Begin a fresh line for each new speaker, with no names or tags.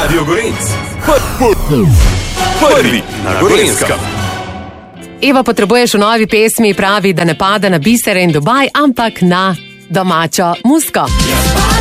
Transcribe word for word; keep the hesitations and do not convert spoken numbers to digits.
Radio Gorenc. Prvi na Gorenskem.
Eva, potrebuješ v novi pesmi, pravi, da ne pada na bisere in Dubaj, ampak na domačo muziko.